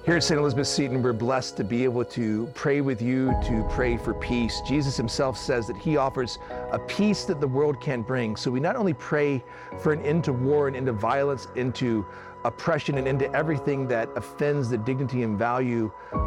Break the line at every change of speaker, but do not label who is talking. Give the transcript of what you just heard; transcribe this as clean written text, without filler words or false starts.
Here at St. Elizabeth Seton, we're blessed to be able to pray with you, to pray for peace. Jesus himself says that he offers a peace that the world can't bring. So we not only pray for an end to war and into violence, into oppression, and into everything that offends the dignity and value